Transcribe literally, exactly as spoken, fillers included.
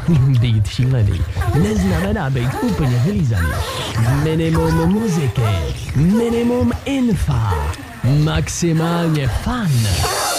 Být šílený neznamená být úplně vylízaný. Minimum muziky, minimum infa, maximálně fun.